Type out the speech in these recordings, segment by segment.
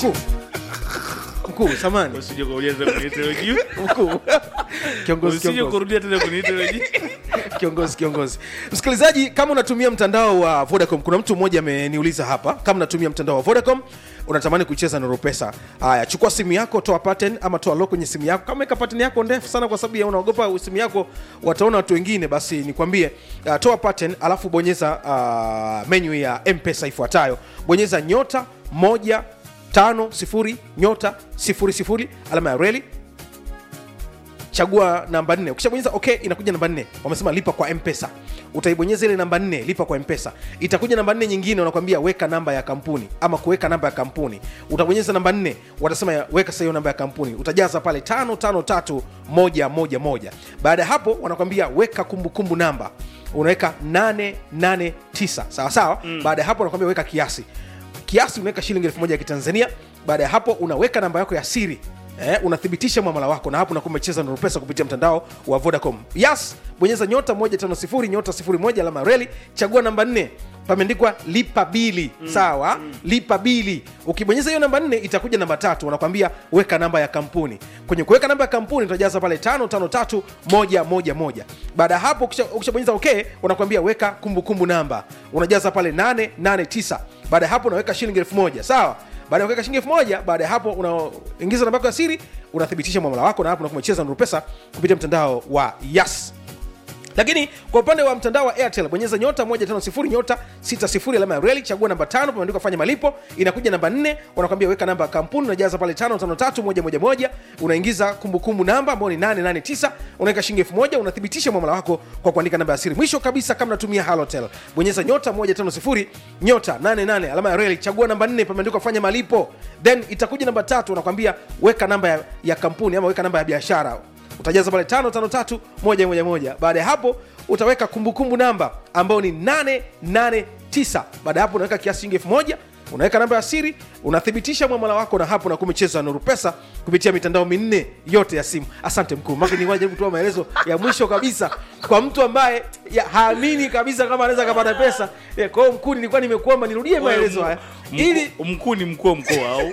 Mkuu samani. Usije kurudia tena kuniita wewe. Mkuu. Usije kurudia tena kuniita wewe. Kiongozi. Msikilizaji, kama unatumia mtandao wa Vodacom, kuna mtu mmoja ameniuliza hapa, kama unatumia mtandao wa Vodacom unatamani kucheza Nuru Pesa. Haya, chukua simu yako, toa pattern ama toa lock kwenye simu yako. Kama weka pattern yako ndefu sana kwa sababu unaogopa simu yako wataona watu wengine, basi nikwambie, toa pattern alafu bonyeza menu ya M-Pesa ifuatayo. Bonyeza *150 *00 alama ya reli. Chagua namba 4. Ukishabonyeza okay, inakuja namba 4. Wamesema lipa kwa M-Pesa. Utaibonyeza ile namba 4, lipa kwa M-Pesa. Itakuja namba 4 nyingine, wanakuambia weka namba ya kampuni ama kuweka namba ya kampuni. Utabonyeza namba 4, watasema weka sasa hiyo namba ya kampuni. Utajaza pale 553111. Baada ya hapo wanakuambia weka kumbukumbu namba. Unaweka 889. Sawa sawa? Baada ya hapo wanakuambia weka kiasi. Kiasi unaweka shilingi 1000 ya Kitanzania. Baada ya hapo unaweka namba yako ya siri. Unathibitisha muamala wako, na hapo unakuwa umecheza Nuru Pesa kupitia mtandao wa Vodacom. Yes, bonyeza *150 *01 alama reli, chagua namba 4, pameandikwa lipa bili. Sawa? Lipa bili. Ukibonyeza hiyo namba 4 itakuja namba 3, wanakuambia weka namba ya kampuni. Kwenye kuweka namba ya kampuni utajaza pale 553111. Baada ya hapo ukishabonyeza okay, wanakuambia weka kumbukumbu namba. Unajaza pale 889. Baada ya hapo unaweka shilingi 1000. Sawa? Baada ya kuweka shilingi 1000, baada ya hapo unaingiza namba yako ya siri, unathibitisha muamala wako, na hapo unakuwa umecheza Nuru Pesa kupitia mtandao wa Yas. Lakini kwa upande wa mtandao wa Airtel, bonyeza *150 *60 alama ya reli, chagua namba 5, pameandikwa fanya malipo. Inakuja namba 4, wanakuambia weka namba ya kampuni, unajaza pale 553111, unaingiza kumbukumbu namba ambayo ni 889, unaweka shilingi 1000, unathibitisha muamala wako kwa kuandika namba ya siri. Mwisho kabisa, kama unatumia Halotel, bonyeza *150 *88 alama ya reli, chagua namba 4, pameandikwa fanya malipo. Then itakuja namba 3, wanakuambia weka namba ya kampuni ama weka namba ya biashara. Utajaza pale 553111. Baada ya hapo utaweka kumbukumbu namba ambayo ni 889. Baada ya hapo unaweka kiasi shilingi 1000, unaweka namba ya siri, unathibitisha muamala wako, na hapo unakuwa umecheza Nuru Pesa kupitia mitandao minne yote ya simu. Asante mkuu. Maki ni waje kutoa maelezo ya mwisho kabisa kwa mtu ambaye haamini kabisa kama anaweza kupata pesa. Kwa hiyo mkuu, nilikuwa nimekuomba nirudie maelezo haya ili mkuu ni mkuu wa mkoa au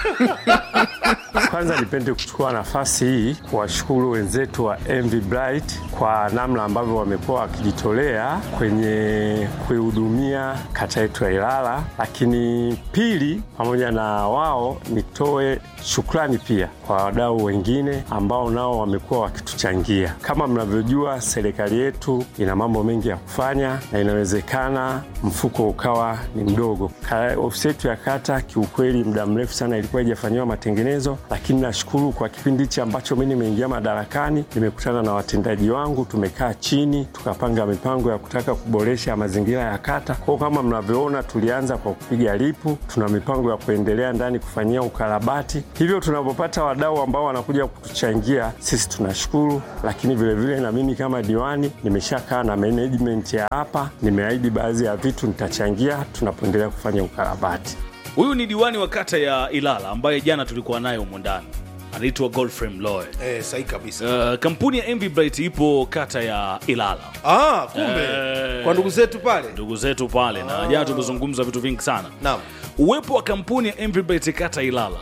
Kwanza nipende kuchukua nafasi hii kuwashukuru wenzetu wa MV Bright kwa namna ambavyo wamekuwa wakijitolea kwenye kuhudumia kata yetu ya Ilala. Lakini pili, pamoja na wao nitoe shukrani pia kwa wadau wengine ambao nao wamekuwa wakituchangia. Kama mnavyojua, serikali yetu ina mambo mengi ya kufanya na inawezekana mfuko ukawa ni mdogo. Ofisi yetu ya kata kiukweli muda mrefu sana ilikuwa haijafanywa matengenezo, lakini nashukuru kwa kipindi hichi ambacho mimi nimeingia madarakani, nimekutana na watendaji wangu, tumekaa chini tukapanga mipango ya kutaka kuboresha mazingira ya kata. Kwa kama mnavyoona, tulianza kwa kupiga lipu, tuna mipango ya kuendelea ndani kufanyia ukarabati. Hivyo tunapopata wadau ambao wanakuja kutuchangia, sisi tunashukuru. Lakini vile vile na mimi kama diwani nimeshakaa na management ya hapa, nimeahidi baadhi ya vitu nitachangia tunapoendelea kufanya ukarabati. Huyu ni diwani wa kata ya Ilala ambaye jana tulikuwa naye huko ndani. Anaitwa Godfrey Mloe. Sahi kabisa. Kampuni ya MV Bright ipo kata ya Ilala. Kumbe. Kwa ndugu zetu pale. Na jana tumezungumza vitu vingi sana. Naam. Uwepo wa kampuni ya MV Bright kata Ilala.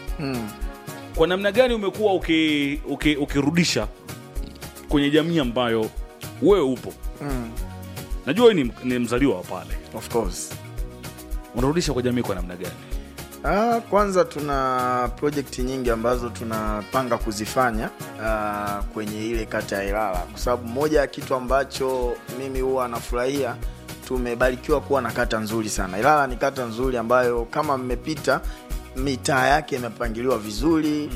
Kwa namna gani umekuwa ukirudisha kwenye jamii ambayo wewe upo? Najua wewe ni mzaliwa wa pale. Of course. Unarudisha kwa jamii kwa namna gani? Kwanza tuna project nyingi ambazo tunapanga kuzifanya kwenye ile kata ya Ilala, kwa sababu moja ya kitu ambacho mimi huwa nafurahia, tumebarikiwa kuwa na kata nzuri sana. Ilala ni kata nzuri ambayo kama mmepita mitaa yake imepangiliwa vizuri,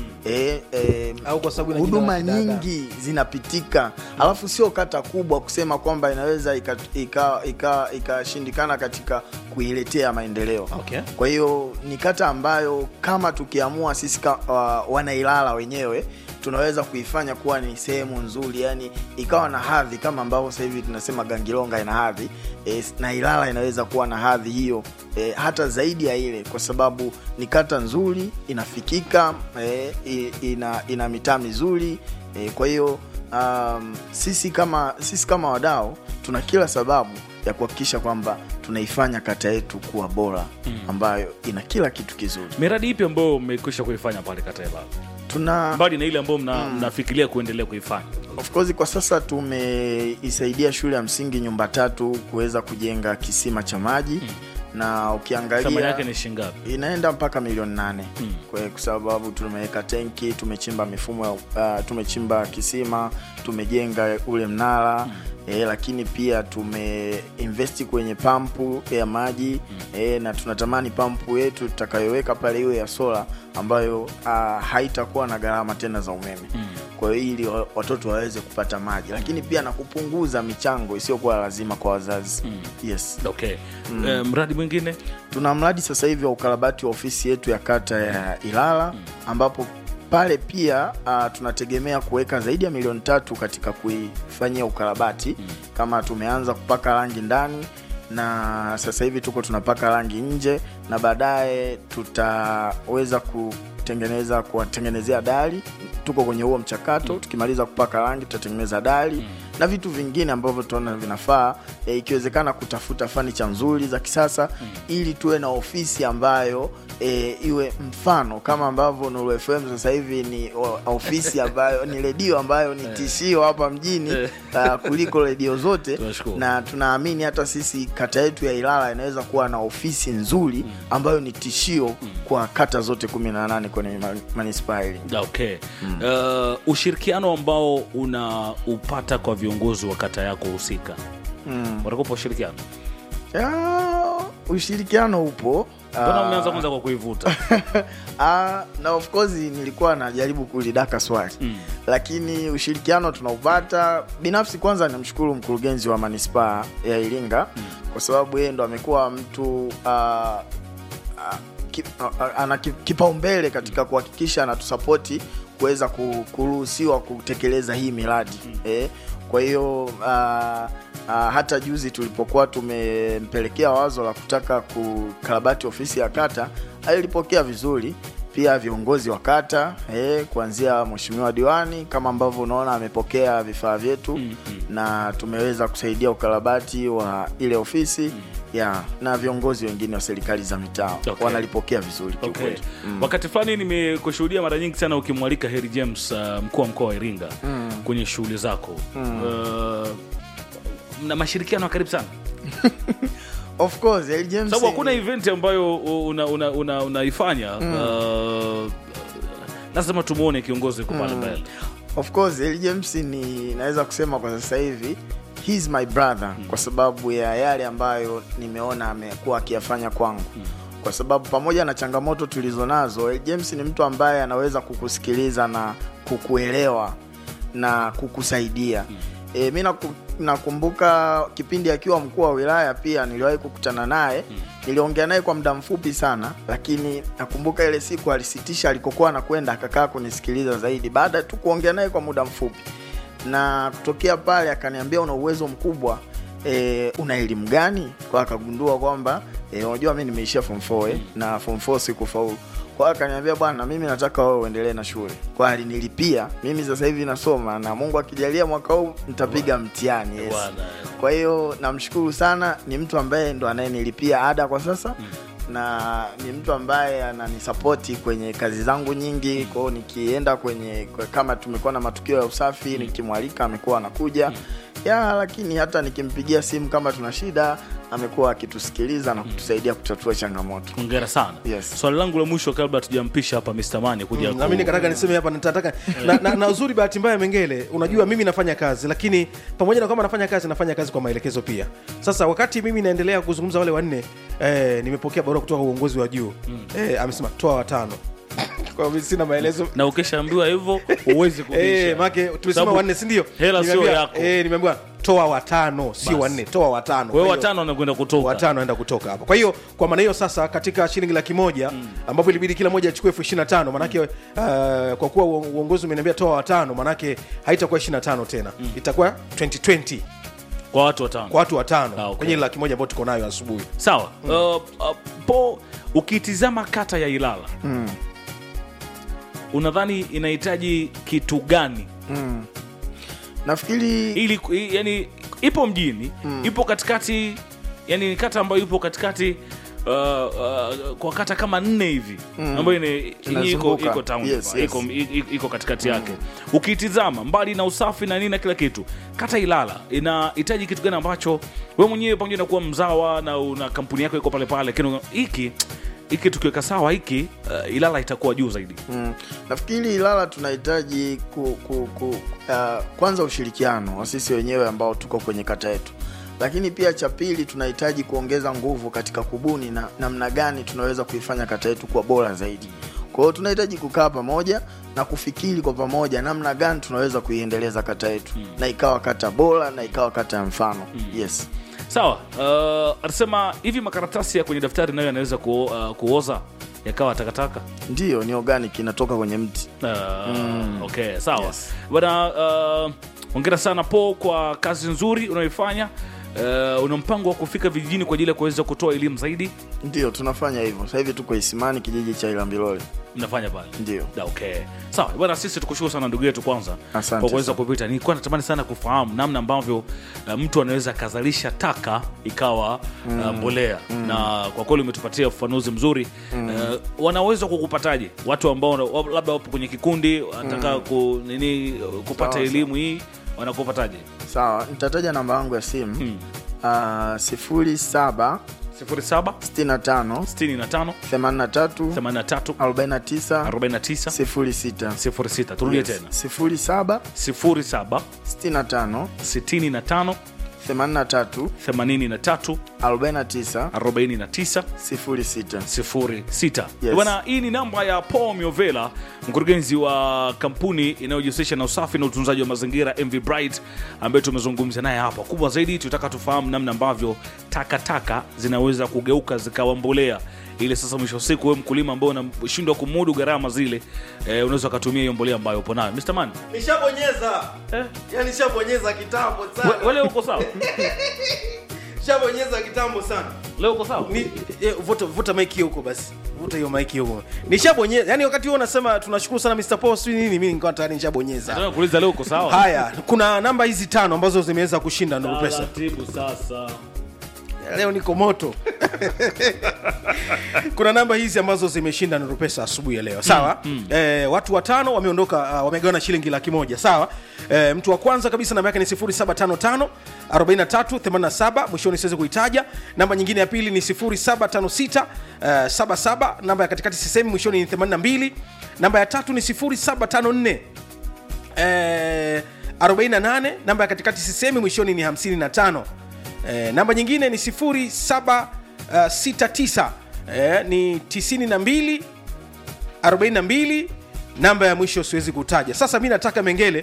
au kwa sababu huduma nyingi zinapitika. Alafu sio kata kubwa kusema kwamba inaweza ikashindikana katika kuiletea maendeleo. Okay. Kwa hiyo ni kata ambayo kama tukiamua sisi wana Ilala wenyewe tunaweza kuifanya kuwa ni sehemu nzuri, yani ikawa na hadhi kama ambavyo sasa hivi tunasema Gangilonga ina hadhi, na Ilala inaweza kuwa na hadhi hiyo, hata zaidi ya ile, kwa sababu ni kata nzuri, inafikika, ina mitaa mizuri. Kwa hiyo sisi kama wadau tuna kila sababu ya kuhakikisha kwamba tunaifanya kata yetu kuwa bora ambayo ina kila kitu kizuri. Miradi ipi ambayo mmekwisha kuifanya pale kata ya Ilala? Tuna Mbali na ile ambayo mnafikiria kuendelea kuifanya. of course kwa sasa tumeisaidia shule ya msingi Nyumba Tatu kuweza kujenga kisima cha maji na ukiangalia thamani yake ni shilingi ngapi? Inaenda mpaka milioni 8 kwa sababu tumeweka tenki, tumechimba mifumo tumechimba kisima, tumejenga ule mnara lakini pia tumeinvesti kwenye pampu ya maji na tunatamani pampu yetu tutakayoweka pale iwe ya sola ambayo haitakuwa na gharama tena za umeme. Kwa hiyo ili watoto waweze kupata maji, lakini pia na kupunguza michango isiyokuwa lazima kwa wazazi. Yes. Okay. Mradi mwingine? Tuna mradi sasa hivi wa ukarabati wa ofisi yetu ya kata ya Ilala ambapo pale pia tunategemea kuweka zaidi ya milioni 3 katika kuifanyia ukarabati. Kama tumeanza kupaka rangi ndani na sasa hivi tuko tunapaka rangi nje, na baadaye tutaweza kutengenezea dari. Tuko kwenye huo mchakato. Tukimaliza kupaka rangi tutatengeneza dari na vitu vingine ambavyo tunaona vinafaa, ikiwezekana kutafuta furniture nzuri za kisasa ili tuwe na ofisi ambayo iwe mfano kama ambavyo Nuru FM sasa hivi ni ofisi ambayo ni redio ambayo ni tishio hapa mjini kuliko redio zote. Na tunaamini hata sisi kata yetu ya Ilala inaweza kuwa na ofisi nzuri ambayo ni tishio kwa kata zote 18 kwenye manispaa hili. Okay. Ushirikiano ambao unaupata kwa viongozi wa kata yako husika. Watakupa ushirikiano? Ushirikiano upo. Mbona umeanza kwanza kwa kuivuta? Na of course nilikuwa najaribu kulidaka swali. Lakini ushirikiano tunaupata. Binafsi kwanza namshukuru mkurugenzi wa manispaa ya Iringa kwa sababu yeye ndo amekuwa mtu ana kipaumbele katika kuhakikisha anatusapoti kuweza kuruhusiwa kutekeleza hii miradi. Kwa hiyo hata juzi tulipokuwa tumempelekea wazo la kutaka kukarabati ofisi ya kata, alipokea vizuri. Pia viongozi wa kata kuanzia mheshimiwa diwani kama ambavyo unaona amepokea vifaa vyetu na tumeweza kusaidia ukarabati wa ile ofisi na viongozi wengine wa serikali za mitaa wanalipokea vizuri kiukweli. Wakati fulani nimekushuhudia mara nyingi sana ukimwalika Harry James mkuu wa mkoa wa Iringa kwenye shughuli zako. Na mashirikiano karibu sana. Of course Harry James, sababu hakuna event ambayo unaifanya lazima tumuone kiongozi kwa pale mbele. Of course Harry James naweza kusema kwa sasa hivi he's my brother kwa sababu ya yale ambayo nimeona amekuwa akiyafanya kwangu. Kwa sababu pamoja na changamoto tulizonazo, Harry James ni mtu ambaye anaweza kukusikiliza na kukuelewa na kukusaidia. Mimi nakumbuka kipindi akiwa mkuu wa wilaya pia niliwahi kukutana naye. Niliongea naye kwa muda mfupi sana, lakini nakumbuka ile siku alisitisha alikokuwa anakwenda akakaa kunisikiliza zaidi baada tu kuongea naye kwa muda mfupi. Na kutokea pale akaniambia una uwezo mkubwa, una elimu gani? Kwa akagundua kwamba unajua mimi nimeishia form 4 na form 4 sikufaulu. Kwa akaniambia bwana mimi nataka wewe uendelee na shule. Kwa alinilipia. Mimi sasa hivi nasoma na Mungu akijalia mwaka huu nitapiga mtihani. Yes. Kwa hiyo namshukuru sana, ni mtu ambaye ndo anayenilipia ada kwa sasa. Na ni mtu ambaye ananisupport kwenye kazi zangu nyingi. Kwa hiyo nikienda kama tumekuwa na matukio ya usafi nikimwalika amekuwa anakuja. Lakini hata nikimpigia simu kama tuna shida amekuwa akitusikiliza na kutusaidia kutatua changamoto. Hongera sana. Yes. Swali langu la mwisho kabla tujampisha hapa Mr. Mani kuja na mimi nikataka niseme hapa nataka na uzuri bahati mbaya Mengele, unajua mimi nafanya kazi lakini pamoja na kwamba nafanya kazi kwa maelekezo pia. Sasa wakati mimi naendelea kuzungumza wale wanne nimepokea barua kutoka uongozi wa juu. Amesema toa 5. Kwa hiyo sina maelezo. Na ukishaambiwa hivyo uweze kubisha. Maana tumesema 4 si ndio? Hela sio yako. Nimeambiwa toa 5 si 4, toa 5. Kwa hiyo 5 wanakwenda kutoka. 5 wanaenda kutoka hapa. Kwa hiyo kwa maana hiyo sasa katika shilingi 100,000 ambapo ilibidi kila mmoja achukue 25,000 maana yake kwa kuwa uongozi umeniambia toa 5 maana yake haitakuwa 25 tena. Itakuwa 2020 kwa watu 5. Kwa watu 5 kwenye 100,000 ambayo tuko nayo asubuhi. Sawa. Po ukitizama kata ya Ilala. Unadhani inahitaji kitu gani? Nafikiri yani ipo mjini, ipo katikati, yani kata ambayo ipo katikati kwa kata kama 4 hivi ambayo iko town, yes. iko katikati yake. Ukitizama mbali na usafi na nini na kila kitu, kata Ilala inahitaji kitu gani ambacho wewe mwenyewe pamoja na kuwa mzawa na una kampuni yako iko pale pale, lakini hiki tukiweka sawa hiki Ilala itakuwa juu zaidi. Nafikiri Ilala tunahitaji kwanza ushirikiano wa sisi wenyewe ambao tuko kwenye kata yetu, lakini pia cha pili tunahitaji kuongeza nguvu katika kubuni na namna gani tunaweza kuifanya kata yetu kuwa bora zaidi. Kwa hiyo tunahitaji kukaa pamoja na kufikiri kwa pamoja namna gani tunaweza kuiendeleza kata yetu na ikawa kata bora na ikawa kata ya mfano. Yes. Sawa. Anasema hivi makaratasi ya kwenye daftari nayo yanaweza kuoza yakawa takataka? Ndio, ni organic, inatoka kwenye mti. Okay, sawa. Yes. Bwana, hongera sana Po kwa kazi nzuri unayoifanya. Una mpango wa kufika vijijini kwa ajili ya kuweza kutoa elimu zaidi? Ndio, tunafanya hivyo. Sasa hivi tuko Isimani, kijiji cha Ilambilole. Mnafanya pale? Ndio. Okay. Sawa. Bwana, sisi tukushukuru sana ndugu yetu kwanza kwa kuweza kupita. Nilikuwa natamani sana kufahamu namna ambavyo mtu anaweza kazalisha taka ikawa mbolea. Na kwa kweli umetupatia ufafanuzi mzuri. Wanaweza kukupataje watu ambao labda wapo kwenye kikundi wanataka kupata elimu hii, wanakupataje? Sawa, nitataja namba yangu ya simu. 07 65 65 83 49 06. Turudie tena. 07 65 65 83 49 06. Yes. Bwana, hii ni namba ya Paul Miovela, mkurugenzi wa kampuni inayojihusisha na usafi na utunzaji wa mazingira MV Bright, ambaye tumezungumza naye hapa. Kubwa zaidi tutaka tufahamu namna ambavyo takataka zinaweza kugeuka zikawa mbolea, ile sasa mwisho wa siku wewe mkulima ambao unashindwa kumudu gharama zile, unaweza kutumia hiyo mbolea ambayo upo nayo. Mr. Man, nishabonyeza yani nishabonyeza kitambo sana. Wewe uko sawa? Nishabonyeza kitambo sana. Leo uko sawa? Vuta mic huko basi. Vuta hiyo mic huko. Nishabonyeza. Yani wakati wewe unasema tunashukuru sana Mr. Paul nini, mimi nilikuwa tayari nishabonyeza. Nataka kuuliza leo uko sawa? Haya, kuna namba hizi 5 ambazo zimeweza kushinda Nuru Pesa. Taratibu sasa. Leo niko moto. Kuna namba hizi ambazo zimeshinda Nuru Pesa asubuhi ya leo. Sawa? Watu 5 wameondoka, wamegawana shilingi 100,000. Sawa? Mtu wa kwanza kabisa namba yake ni 0755 4387, mwishoni siwezi kuitaja. Namba nyingine ya pili ni 0756 77, namba ya katikati sisemi, mwishoni ni 82. Namba ya tatu ni 0754 48, namba ya katikati sisemi, mwishoni ni 55. Namba nyingine ni 0769 ni 92 42, namba ya mwisho siwezi kutaja. Sasa mimi nataka Mengele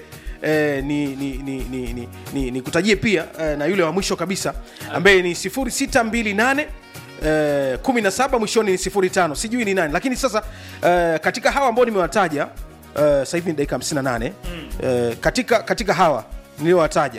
ni kutajie pia na yule wa mwisho kabisa ambaye ni 0628 17, mwishoni ni 05. Sijui ni nani, lakini sasa katika hawa ambao nimewataja sasa hivi ni dakika 58. Katika hawa niliowataja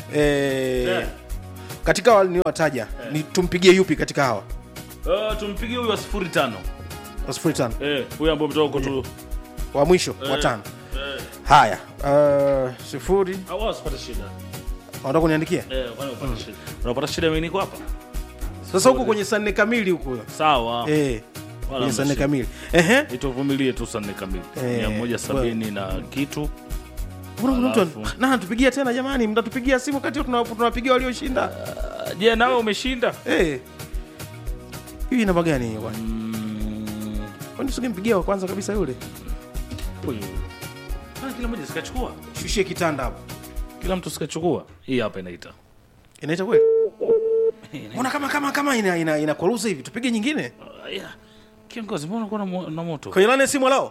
katika wale niliowataja ni tumpigie yupi katika hawa? Tumpigie huyu wa 05. Wa 05. Huyu ambaye mtoka tu wa mwisho wa 5. Haya, 0. Hawasipata shida. Unataka kuniandikia? Wanapata shida. Unapata shida mimi niko hapa. Sasa huko kwenye saa 4 kamili huko. Sawa. Kwenye saa 4 kamili. Ituvumilie tu saa 4 kamili. 170 na kitu. Mbona mtu tupigia tena jamani, mtatupigia simu kati tunapigia walioshinda. Je, nawe umeshinda? Hii namba gani hiyo bwana? Kwani usingempigia wa kwanza kabisa yule? Huyu. Kila mmoja sikachukua. Shushie kitanda hapo. Kila mtu sikachukua. Hii hapa inaita. Inaita kweli? Mbona kama inakwaruza hivi? Tupige nyingine? Kiongozi, mbona uko na moto? Kwenye line ya simu leo?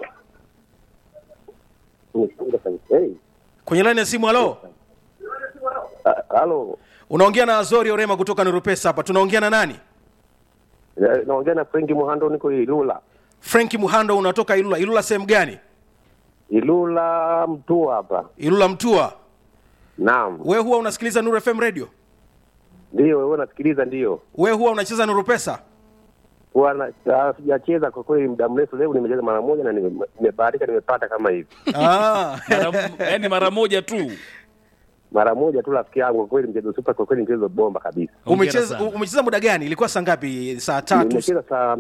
Kwenye line ya simu halo? Halo. Unaongea na Azori Orema kutoka Nuru Pesa hapa. Tunaongea na nani? Naongea na Frank Muhando, niko Ilula. Frank Muhando, unatoka Ilula. Ilula sehemu gani? Ilula Mtua hapa. Ilula Mtua. Naam. Wewe huwa unasikiliza Nuru FM radio? Ndio, wewe unasikiliza ndio. Wewe huwa unacheza Nuru Pesa? Huwa sijacheza kwa kweli muda mrefu, leo nimecheza mara moja na nimebahatika nimepata kama hivi. Yaani mara moja tu. mara moja tu rafiki yangu. Kwa kweli mchezo super, kwa kweli mchezo bomba kabisa. Umecheza muda gani? Ilikuwa saa ngapi? Saa 3? Nimecheza saa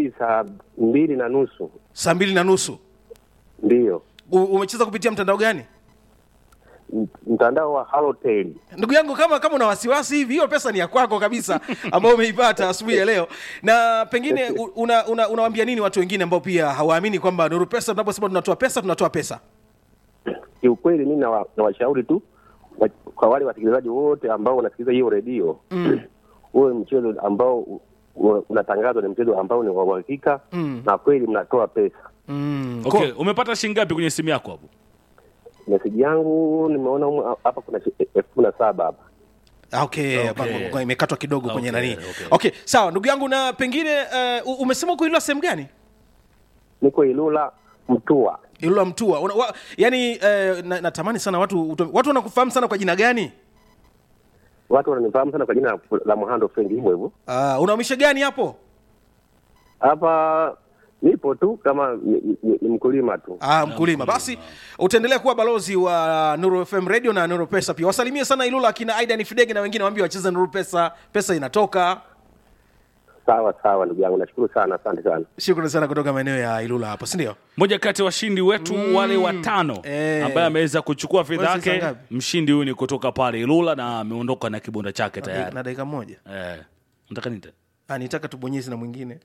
2:30. Saa 2:30. Ndio. Umecheza kupitia mtandao gani? Mtandao wa Halotel. Ndugu yangu, kama una wasiwasi hivi, hiyo pesa ni ya kwako kabisa ambayo umeipata asubuhi ya leo. Na pengine unawaambia nini watu wengine ambao pia hawaamini kwamba Nuru Pesa tunaposema tunatoa pesa? Kiukweli mimi nawashauri tu kwa wale wasikilizaji wote ambao wanasikiliza hiyo redio, huo mchezo ambao unatangazwa ni mchezo ambao ni wa uhakika, na kweli mnatoa pesa. Okay, umepata shilingi ngapi kwenye simu yako hapo? Message yangu nimeona hapa kuna 17,000 hapa. Okay. Imekatwa kidogo kwenye nani. Okay, sawa ndugu yangu, na pengine umesema uko Ilula sehemu gani? Niko Ilula Mtua. Ilula Mtua. Yaani natamani sana watu wanakufahamu sana kwa jina gani? Watu wananifahamu sana kwa jina la Muhando Friend hivyo. Unahamisha gani hapo? Hapa nipo tu kama ni mkulima tu. Mkulima. Basi utaendelea kuwa balozi wa Nuru FM Radio na Nuru Pesa pia. Wasalimie sana Ilula akina Aidan Fidege na wengine, waambie wacheze Nuru Pesa. Pesa inatoka. Sawa ndugu yangu, nashukuru sana, asante sana. Shukrani sana kutoka maeneo ya Ilula hapo, si ndio? Moja kati ya washindi wetu wale watano ambaye ameweza kuchukua fedha yake. Mshindi huyu ni kutoka pale Ilula na ameondoka na kibonda chake tayari. Na dakika moja. Unataka nini? Nitaka tubonyeze na mwingine.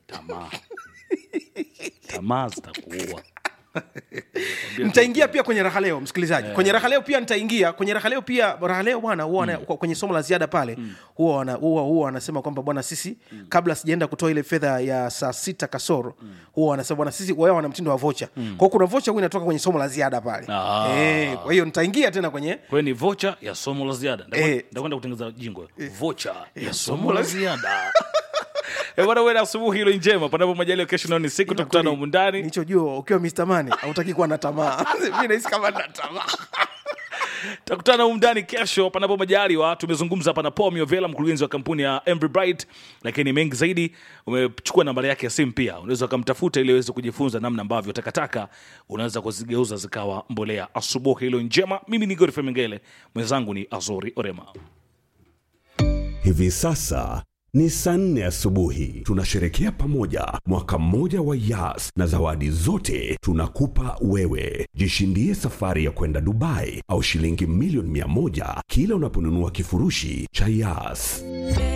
Tamaa zitakuua. Nitaingia pia kwenye raha leo msikilizaji. Kwenye raha leo pia nitaingia. Kwenye raha leo pia, raha leo bwana huwa kwenye somo la ziada pale huwa wanasema kwamba bwana sisi kabla sijaenda kutoa ile fedha ya saa 6 kasoro huwa wanasema bwana sisi wao wana mtindo wa vocha. Kwa hiyo kuna vocha huwa inatoka kwenye somo la ziada pale. Kwa hiyo nitaingia tena kwenye ni vocha ya somo la ziada. Ndakwenda kutengeneza jingo. Vocha ya somo la ziada. Bwana wewe, asubuhi hilo njema. Panapo majaliwa kesho nao ni siku tutakutana huko ndani. Nilichojua ukiwa Mr. Money hautaki kuwa na tamaa. Mimi nahisi kama na tamaa. Tutakutana huko ndani kesho panapo majaliwa. Tumezungumza hapa na Paul Miovela, mkurugenzi wa kampuni ya Every Bright, lakini mengi zaidi umechukua nambari yake ya simu pia. Unaweza kumtafuta ili uweze kujifunza namna ambavyo takataka unaweza kuzigeuza zikawa mbolea. Asubuhi hilo njema. Mimi ni Godfrey Mengele, mwenzangu ni Azori Orema. Hivi sasa ni saa 4 asubuhi. Tunasherehekea pamoja mwaka mmoja wa Yas na zawadi zote tunakupa wewe. Jishindie safari ya kwenda Dubai au shilingi milioni 100 kila unaponunua kifurushi cha Yas.